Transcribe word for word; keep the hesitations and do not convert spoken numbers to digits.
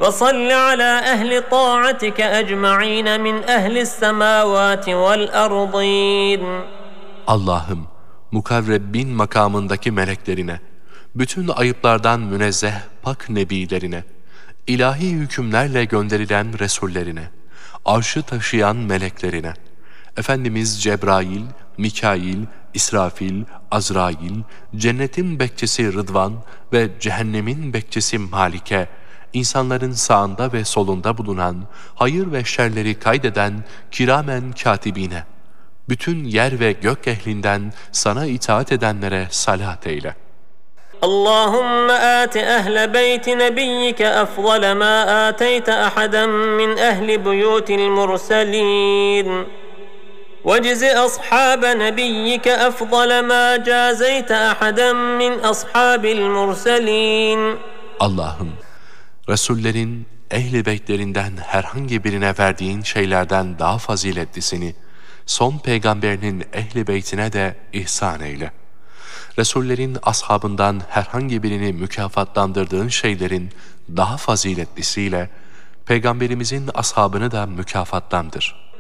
فصل على أهل طاعتك أجمعين من أهل السماوات والأرضين. Allah'ım, mukarrebbin makamındaki meleklerine, bütün ayıplardan münezzeh pak nebilerine, ilahi hükümlerle gönderilen resullerine, arşı taşıyan meleklerine, Efendimiz Cebrail, Mikail, İsrafil, Azrail, cennetin bekçisi Rıdvan ve cehennemin bekçisi Malik'e, insanların sağında ve solunda bulunan, hayır ve şerleri kaydeden kiramen katibine, bütün yer ve gök ehlinden sana itaat edenlere salat eyle. اللهم آت أهل بيت نبيك أفضل ما آتيت أحدا من أهل بيوت المرسلين واجز أصحاب نبيك أفضل ما جازيت أحدا من أصحاب المرسلين. Allah'ım, Resullerin ehl-i beytlerinden herhangi birine verdiğin şeylerden daha faziletlisini, son peygamberinin ehl-i beytine de ihsan eyle. Resullerin ashabından herhangi birini mükafatlandırdığın şeylerin daha faziletlisiyle, Peygamberimizin ashabını da mükafatlandır.